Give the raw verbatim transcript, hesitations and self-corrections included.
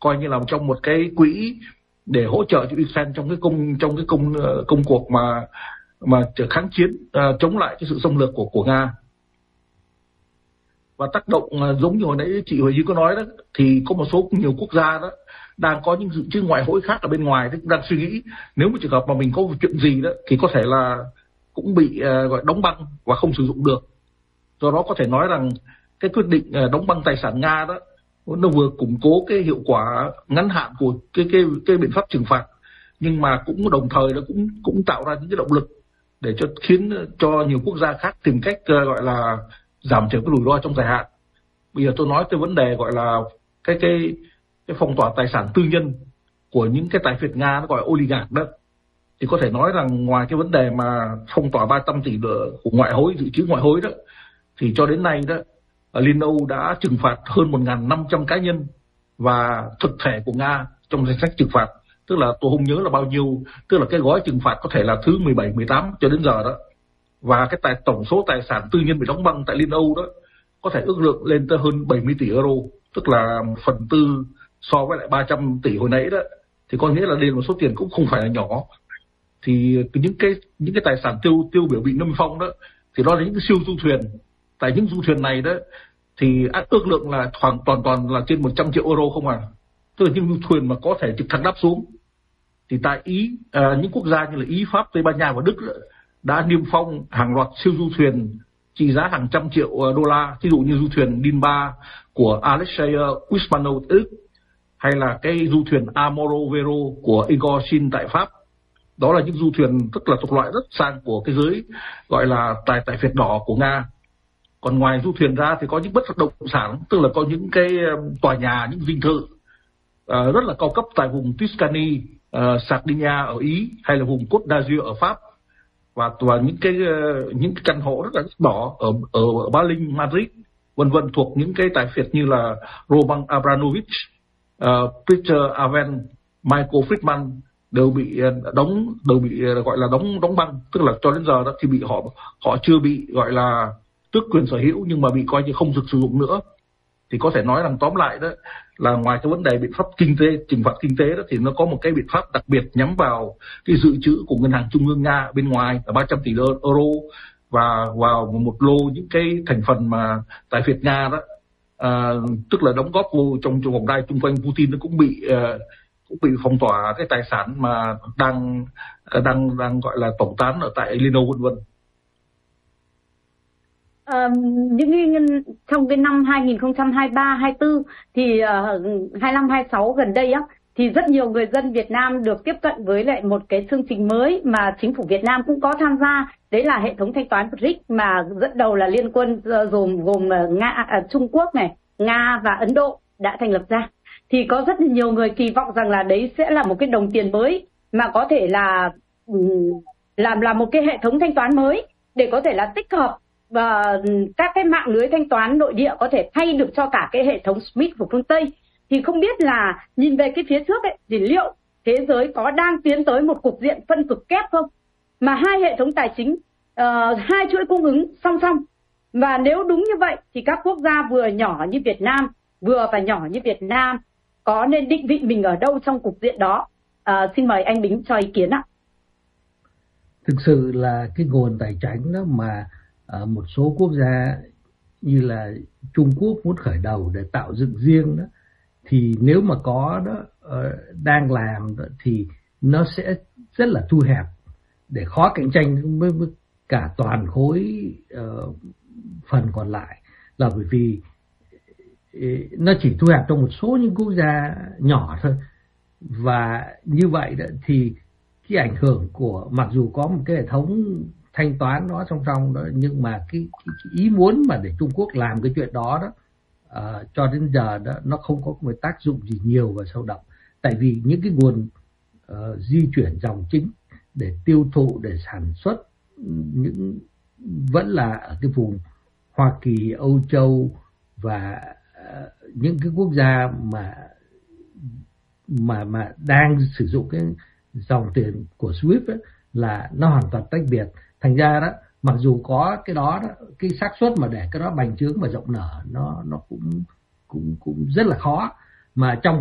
coi như là trong một cái quỹ để hỗ trợ cho Ukraine trong cái công trong cái công công cuộc mà mà kháng chiến uh, chống lại cái sự xâm lược của của Nga. Và tác động uh, giống như hồi nãy chị Huệ Duy có nói đó, thì có một số nhiều quốc gia đó đang có những dự trữ ngoại hối khác ở bên ngoài, thì cũng đang suy nghĩ nếu mà trường hợp mà mình có chuyện gì đó thì có thể là cũng bị uh, gọi đóng băng và không sử dụng được. Do đó có thể nói rằng cái quyết định uh, đóng băng tài sản Nga đó nó vừa củng cố cái hiệu quả ngắn hạn của cái cái cái biện pháp trừng phạt, nhưng mà cũng đồng thời nó cũng cũng tạo ra những cái động lực để cho khiến cho nhiều quốc gia khác tìm cách uh, gọi là giảm thiểu cái rủi ro trong dài hạn. Bây giờ tôi nói tới vấn đề gọi là cái cái cái phong tỏa tài sản tư nhân của những cái tài phiệt Nga, nó gọi là oligarch đó, thì có thể nói rằng ngoài cái vấn đề mà phong tỏa ba trăm tỷ của ngoại hối, dự trữ ngoại hối đó, thì cho đến nay đó Liên Âu đã trừng phạt hơn một nghìn năm trăm cá nhân và thực thể của Nga trong danh sách trừng phạt. Tức là tôi không nhớ là bao nhiêu, tức là cái gói trừng phạt có thể là thứ mười bảy, mười tám cho đến giờ đó. Và cái tài tổng số tài sản tư nhân bị đóng băng tại Liên Âu đó có thể ước lượng lên tới hơn bảy mươi tỷ euro, tức là một phần tư so với lại ba trăm tỷ hồi nãy đó. Thì có nghĩa là đây là một số tiền cũng không phải là nhỏ. Thì những cái những cái tài sản tiêu tiêu biểu bị niêm phong đó thì đó là những cái siêu du thuyền. Tại những du thuyền này đó thì ước lượng là hoàn toàn toàn là trên một trăm triệu euro không à. Tức là những du thuyền mà có thể trực thăng đáp xuống. Thì tại Ý, à, những quốc gia như là Ý, Pháp, Tây Ban Nha và Đức đó, đã niêm phong hàng loạt siêu du thuyền trị giá hàng trăm triệu đô la, ví dụ như du thuyền Dinba của Alexei Usmanov Đức, hay là cái du thuyền Amoro Vero của Igor Shin tại Pháp. Đó là những du thuyền tức là thuộc loại rất sang của cái giới gọi là tài tài phiệt đỏ của Nga. Còn ngoài du thuyền ra thì có những bất động sản, tức là có những cái tòa nhà, những dinh thự uh, rất là cao cấp tại vùng Tuscany, uh, Sardinia ở Ý, hay là vùng Côte d'Azur ở Pháp, và và những cái uh, những cái căn hộ rất là đỏ ở ở, ở Berlin, Madrid, vân vân, thuộc những cái tài phiệt như là Roman Abramovich, uh, Peter Aven, Michael Friedman đều bị đóng đều bị gọi là đóng đóng băng, tức là cho đến giờ đó thì bị họ họ chưa bị gọi là tước quyền sở hữu, nhưng mà bị coi như không được sử dụng nữa. Thì có thể nói rằng tóm lại đó là ngoài cái vấn đề biện pháp kinh tế, trừng phạt kinh tế đó, thì nó có một cái biện pháp đặc biệt nhắm vào cái dự trữ của ngân hàng trung ương Nga bên ngoài là ba trăm tỷ euro, và vào một lô những cái thành phần mà tài phiệt Nga đó, à, tức là đóng góp vô trong trong vòng đai chung quanh Putin, nó cũng bị uh, cũng bị phong tỏa cái tài sản mà đang đang đang gọi là tẩu tán ở tại Liên Âu, vân vân. À, những cái, trong cái năm hai không hai ba hai tư thì uh, hai lăm hai sáu gần đây á, thì rất nhiều người dân Việt Nam được tiếp cận với lại một cái chương trình mới mà chính phủ Việt Nam cũng có tham gia, đấy là hệ thống thanh toán bê rờ i xê mà dẫn đầu là liên quân gồm gồm Nga, à, Trung Quốc này, Nga và Ấn Độ đã thành lập ra. Thì có rất nhiều người kỳ vọng rằng là đấy sẽ là một cái đồng tiền mới mà có thể là làm là một cái hệ thống thanh toán mới để có thể là tích hợp và các cái mạng lưới thanh toán nội địa, có thể thay được cho cả cái hệ thống SWIFT của phương Tây. Thì không biết là nhìn về cái phía trước ấy, thì liệu thế giới có đang tiến tới một cục diện phân cực kép không? Mà hai hệ thống tài chính, uh, hai chuỗi cung ứng song song. Và nếu đúng như vậy thì các quốc gia vừa nhỏ như Việt Nam, vừa và nhỏ như Việt Nam có nên định vị mình ở đâu trong cục diện đó? À, xin mời anh Bính cho ý kiến ạ. Thực sự là cái nguồn tài chính đó mà ở một số quốc gia như là Trung Quốc muốn khởi đầu để tạo dựng riêng đó, thì nếu mà có đó đang làm đó, thì nó sẽ rất là thu hẹp để khó cạnh tranh với, với cả toàn khối uh, phần còn lại, là bởi vì nó chỉ thu hẹp trong một số những quốc gia nhỏ thôi. Và như vậy đó thì cái ảnh hưởng của, mặc dù có một cái hệ thống thanh toán đó song song đó, nhưng mà cái, cái, cái ý muốn mà để Trung Quốc làm cái chuyện đó đó uh, cho đến giờ đó nó không có một tác dụng gì nhiều và sâu đậm. Tại vì những cái nguồn uh, di chuyển dòng chính để tiêu thụ, để sản xuất những vẫn là ở cái vùng Hoa Kỳ, Âu Châu và uh, những cái quốc gia mà mà mà đang sử dụng cái dòng tiền của SWIFT ấy, là nó hoàn toàn tách biệt. Thành ra đó, mặc dù có cái đó, đó cái xác suất mà để cái đó bành trướng và rộng nở nó nó cũng cũng cũng rất là khó. Mà trong